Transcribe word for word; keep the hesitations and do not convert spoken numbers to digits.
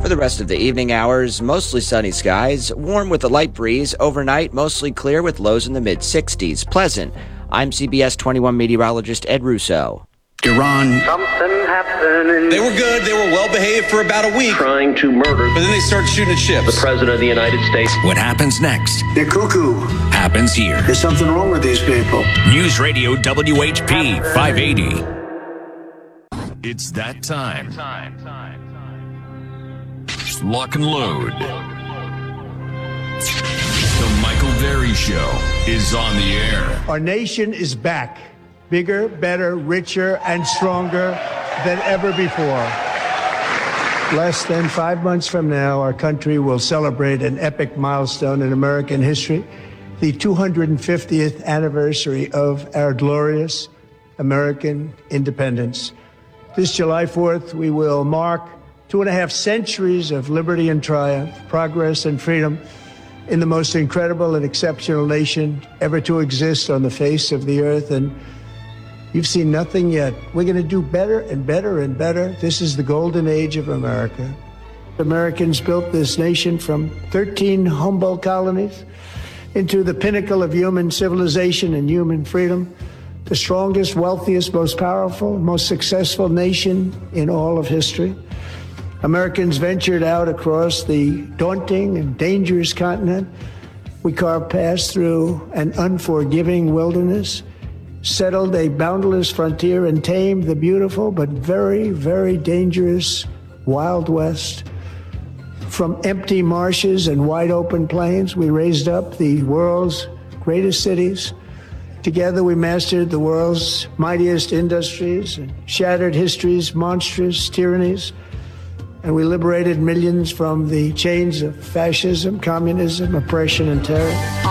For the rest of the evening hours, mostly sunny skies, warm with a light breeze. Overnight, mostly clear with lows in the mid sixties. Pleasant. I'm C B S twenty-one meteorologist Ed Russo. Iran. Something happening. They were good. They were well behaved for about a week. Trying to murder. But then they started shooting at ships. The President of the United States. What happens next? They're cuckoo. Happens here. There's something wrong with these people. News Radio W H P five eighty. It's that time. Lock and load. The Michael Berry Show is on the air. Our nation is back. Bigger, better, richer, and stronger than ever before. Less than five months from now, our country will celebrate an epic milestone in American history, the two hundred fiftieth anniversary of our glorious American independence. This July fourth, we will mark two and a half centuries of liberty and triumph, progress and freedom in the most incredible and exceptional nation ever to exist on the face of the earth. And you've seen nothing yet. We're going to do better and better and better. This is the golden age of America. Americans built this nation from thirteen humble colonies into the pinnacle of human civilization and human freedom, the strongest, wealthiest, most powerful, most successful nation in all of history. Americans ventured out across the daunting and dangerous continent. We carved paths through an unforgiving wilderness, settled a boundless frontier, and tamed the beautiful but very, very dangerous Wild West. From empty marshes and wide open plains, we raised up the world's greatest cities. Together we mastered the world's mightiest industries and shattered history's monstrous tyrannies. And we liberated millions from the chains of fascism, communism, oppression, and terror.